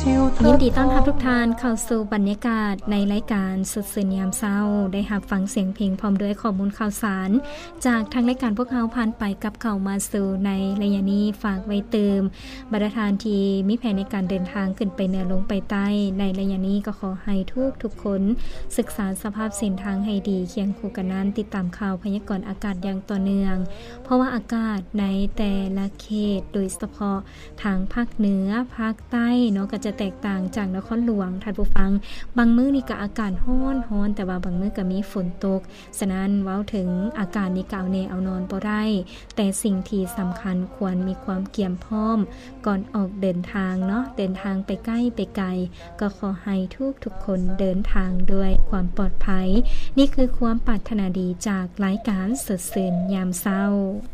ยินดีต้อนรับทุกท่านเข้าสู่บรรยากาศในรายการสดสื่อยามเช้าได้รับฟังเสียงเพลงพร้อมด้วยข้อมูลข่าวสารจากทางรายการพวกเราผ่านไปกับเข้ามาสู่ในระยะนี้ฝากไว้เติมบรรดาทานที่มีแผนในการเดินทางขึ้นไปเหนือลงไปใต้ในระยะนี้ก็ขอให้ทุกคนศึกษาสภาพเส้นทางให้ดีเคียงคู่กันนั้นติดตามข่าวพยากรณ์อากาศอย่างต่อเนื่องเพราะว่าอากาศในแต่ละเขตโดยเฉพาะทางภาคเหนือภาคใต้เนาะก็จะแตกต่างจากนครหลวงท่านผู้ฟังบางมื้อนี่ก็อากาศร้อนแต่ว่าบางมื้อก็มีฝนตกฉะนั้นเว้าถึงอากาศนี่ก็เอาแน่เอานอนบ่ได้แต่สิ่งที่สำคัญควรมีความเตรียมพร้อมก่อนออกเดินทางเนาะเดินทางไปใกล้ไปไกลก็ขอให้ทุกคนเดินทางด้วยความปลอดภัยนี่คือความปรารถนาดีจากรายการสดสื่อยามเช้า